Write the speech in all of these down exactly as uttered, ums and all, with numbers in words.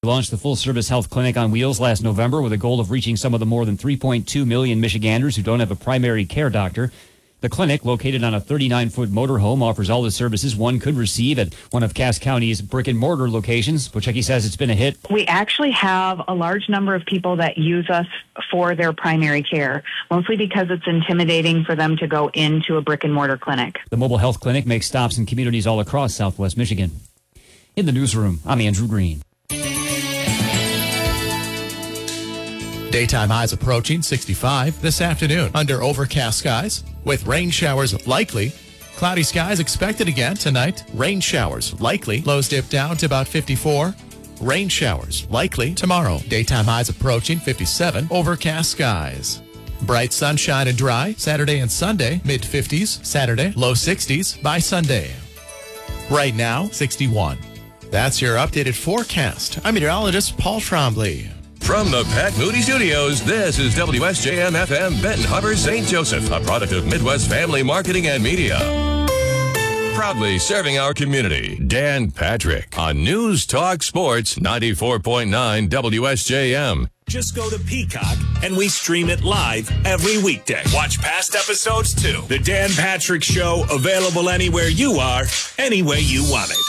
Launched the full-service health clinic on wheels last November with a goal of reaching some of the more than three point two million Michiganders who don't have a primary care doctor. The clinic, located on a thirty-nine foot motorhome, offers all the services one could receive at one of Cass County's brick-and-mortar locations. Pochecki says it's been a hit. We actually have a large number of people that use us for their primary care, mostly because it's intimidating for them to go into a brick-and-mortar clinic. The mobile health clinic makes stops in communities all across southwest Michigan. In the newsroom, I'm Andrew Green. Daytime highs approaching sixty-five this afternoon under overcast skies with rain showers likely. Cloudy skies expected again tonight. Rain showers likely. Lows dip down to about fifty-four. Rain showers likely tomorrow. Daytime highs approaching fifty-seven. Overcast skies. Bright sunshine and dry Saturday and Sunday. Mid fifties Saturday. Low sixties by Sunday. Right now, sixty-one. That's your updated forecast. I'm meteorologist Paul Trombley. From the Pat Moody Studios, this is W S J M F M Benton Harbor, Saint Joseph, a product of Midwest Family Marketing and Media. Proudly serving our community, Dan Patrick on News Talk Sports ninety-four point nine W S J M. Just go to Peacock and we stream it live every weekday. Watch past episodes too. The Dan Patrick Show, available anywhere you are, any way you want it.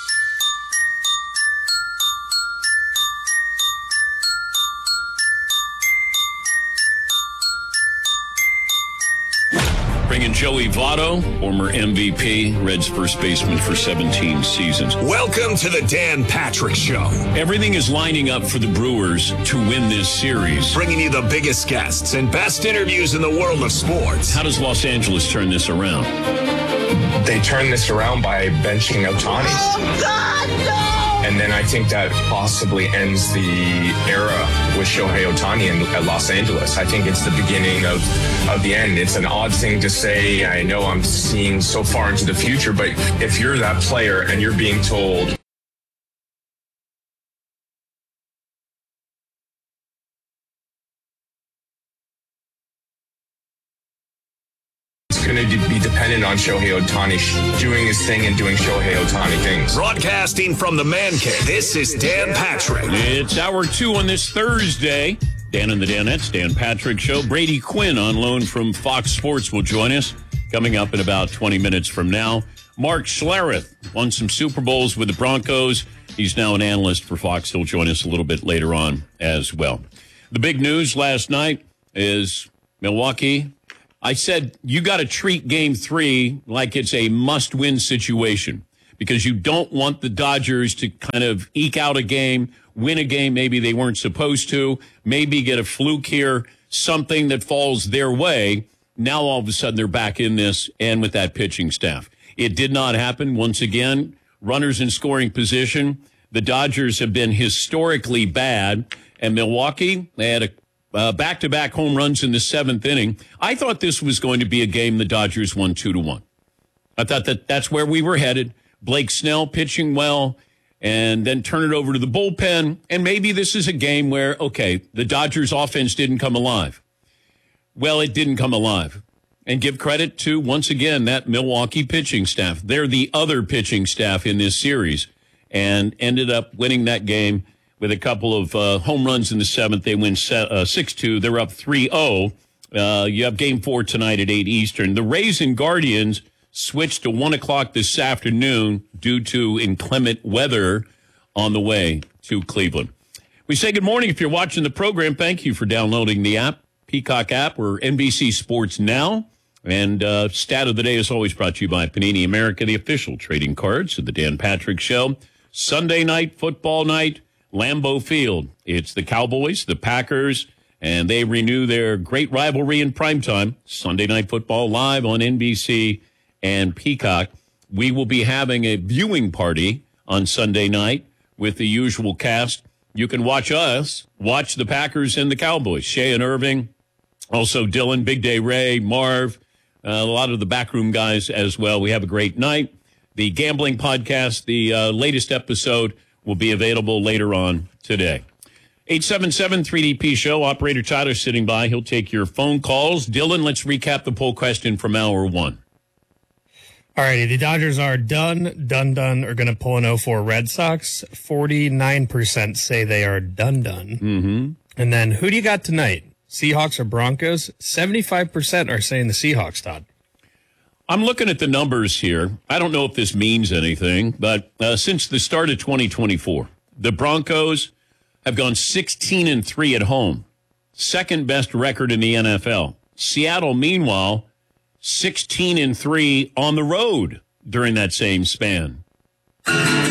Bringing Joey Votto, former M V P, Reds first baseman for seventeen seasons. Welcome to the Dan Patrick Show. Everything is lining up for the Brewers to win this series. Bringing you the biggest guests and best interviews in the world of sports. How does Los Angeles turn this around? They turn this around by benching Ohtani. Oh, God, no! And then I think that possibly ends the era with Shohei Ohtani in, at Los Angeles. I think it's the beginning of, of the end. It's an odd thing to say. I know I'm seeing so far into the future, but if you're that player and you're being told going to be dependent on Shohei Ohtani doing his thing and doing Shohei Ohtani things. Broadcasting from the Man Cave, this is Dan Patrick. It's hour two on this Thursday. Dan and the Danettes, Dan Patrick Show. Brady Quinn on loan from Fox Sports will join us coming up in about twenty minutes from now. Mark Schlereth won some Super Bowls with the Broncos. He's now an analyst for Fox. He'll join us a little bit later on as well. The big news last night is Milwaukee. I said you got to treat game three like it's a must-win situation because you don't want the Dodgers to kind of eke out a game, win a game maybe they weren't supposed to, maybe get a fluke here, something that falls their way. Now all of a sudden they're back in this and with that pitching staff. It did not happen. Once again, runners in scoring position. The Dodgers have been historically bad, and Milwaukee, they had a Uh, back-to-back home runs in the seventh inning. I thought this was going to be a game the Dodgers won two to one. I thought that that's where we were headed. Blake Snell pitching well, and then turn it over to the bullpen. And maybe this is a game where, okay, the Dodgers offense didn't come alive. Well, it didn't come alive. And give credit to, once again, that Milwaukee pitching staff. They're the other pitching staff in this series and ended up winning that game with a couple of uh, home runs in the seventh. They win six two. They're up three oh. Uh, you have game four tonight at eight Eastern. The Rays and Guardians switched to one o'clock this afternoon due to inclement weather on the way to Cleveland. We say good morning if you're watching the program. Thank you for downloading the app, Peacock app, or N B C Sports Now. And uh, Stat of the Day is always brought to you by Panini America, the official trading cards of the Dan Patrick Show. Sunday night, football night. Lambeau Field. It's the Cowboys, the Packers, and they renew their great rivalry in primetime. Sunday Night Football live on N B C and Peacock. We will be having a viewing party on Sunday night with the usual cast. You can watch us, watch the Packers and the Cowboys. Shea and Irving, also Dylan, Big Day Ray, Marv, uh, a lot of the backroom guys as well. We have a great night. The gambling podcast, the uh, latest episode, will be available later on today. eight seven seven three D P show. Operator Tyler sitting by. He'll take your phone calls. Dylan, let's recap the poll question from hour one. All righty, the Dodgers are done, done, done, are going to pull an oh four Red Sox. forty-nine percent say they are done, done. Mm-hmm. And then who do you got tonight? Seahawks or Broncos? seventy-five percent are saying the Seahawks, Todd. I'm looking at the numbers here. I don't know if this means anything, but uh, since the start of twenty twenty-four, the Broncos have gone sixteen and three at home. Second best record in the N F L. Seattle, meanwhile, sixteen and three on the road during that same span.